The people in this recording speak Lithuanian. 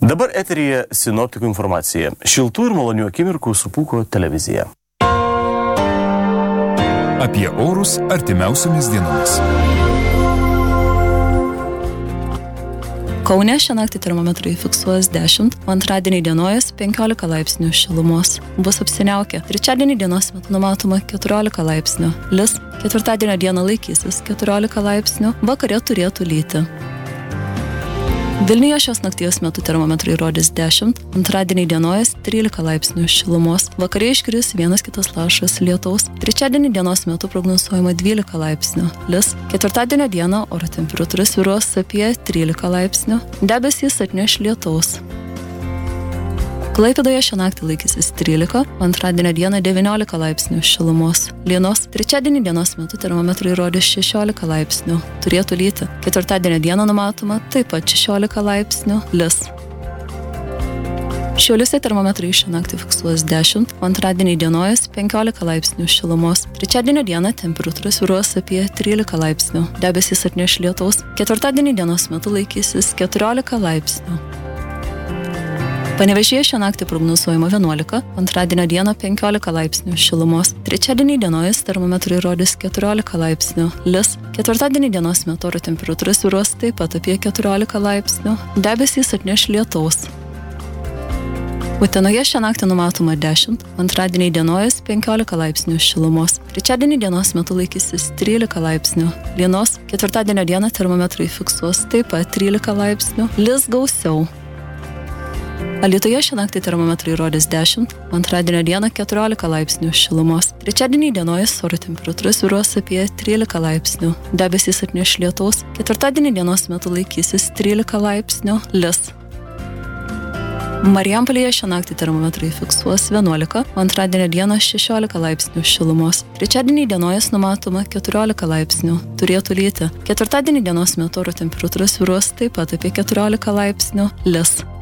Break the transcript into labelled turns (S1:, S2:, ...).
S1: Dabar eteryje sinoptikų informacija. Šiltų ir malonių akimirkų su Pūko televizija.
S2: Apie orus artimiausiomis dienomis.
S3: Kaune šią naktį termometrai fiksuos 10, antradienį dienojas 15 laipsnių šilumos. Bus apsiniaukę. Trečiadienį dienos metu numatoma 14 laipsnių. Lis ketvirtadienio dieną laikysis 14 laipsnių, vakare turėtų lyti. Vilniuje šios nakties metu termometrai rodys 10, antradienį dienojas 13 laipsnių šilumos, vakare iškris vienas kitas lašas lietaus, trečiadienį dienos metu prognozuojama 12 laipsnių, lis, ketvirtadienio dieną oro temperatūra svyruos apie 13 laipsnių, debesys atneš lietaus. Klaipėdoje šią naktį laikysis 13, antradienio dieną 19 laipsnių šilumos. Lienos trečiadienį dienos metu termometrai rodys 16 laipsnių. Turėtų lyti. Ketvirtadienio dieną numatoma taip pat 16 laipsnių. Lis. Šiauliuose termometrai šią naktį fiksuos 10, antradienį dienojas 15 laipsnių šilumos. Trečiadienio dieną temperatūra svyruos apie 13 laipsnių. Debesys atneš lietaus. Ketvirtadienį dienos metu laikysis 14 laipsnių. Panevėžyje šią naktį prognozuojama 11, antradienio dieną 15 laipsnių šilumos. Trečiadienį dienojas termometrai rodys 14 laipsnių. Lis. Ketvirtadienį dienos metu oro temperatūra svyruos taip pat apie 14 laipsnių. Debesys atneš lietaus. Utenoje šią naktį numatoma 10, antradienį dienojas 15 laipsnių šilumos. Trečiadienį dienos metu laikysis 13 laipsnių. Lienos. Ketvirtadienio dieną termometrai fiksuos taip pat 13 laipsnių. Lis gausiau. Alytuje šią naktį termometrai rodys 10, antradienio dieną 14 laipsnių šilumos. Trečiadienį dienojas oro temperatūra svyruos apie 13 laipsnių. Debesys atneš lietaus. Ketvirtadienį dienos metu laikysis 13 laipsnių. Lis. Marijampolėje šią naktį termometrai fiksuos 11, antradienio dieną 16 laipsnių šilumos. Trečiadienį dienojas numatoma 14 laipsnių. Turėtų lyti. Ketvirtadienį dienos metu oro temperatūra svyruos taip pat apie 14 laipsnių. Lis.